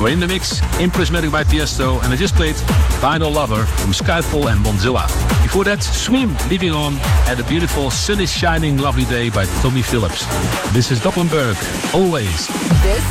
We're in the mix in Prismatic by Tiesto, and I just played Vinyl Lover from Skyfall and Bonzilla. Before that, Swim, Living On, and a beautiful Sun is Shining Lovely Day by Tommy Phillips. This is Doppelberg, always. This